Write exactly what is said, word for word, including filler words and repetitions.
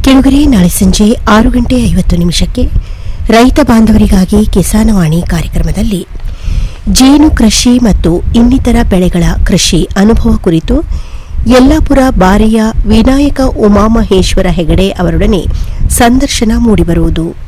ಕೆಳಗರೆ ನಾಳೆ ಸಂಜೆ ಆರು ಗಂಟೆ ಐವತ್ತು ನಿಮಿಷಕ್ಕೆ ರೈತ ಬಾಂಧವರಿಗಾಗಿ ಕಿಸಾನವಾಣಿ ಕಾರ್ಯಕ್ರಮದಲ್ಲಿ ಜೇನು ಕೃಷಿ ಮತ್ತು ಇನ್ನಿತರ ಬೆಳೆಗಳ ಕೃಷಿ ಅನುಭವ ಕುರಿತು ಯಲ್ಲಾಪುರ ಬಾರೆಯ ವಿನಾಯಕ ಉಮಾಮಹೇಶ್ವರ ಹೆಗಡೆ ಅವರೊಡನೆ ಸಂದರ್ಶನ ಮೂಡಿಬರುವುದು.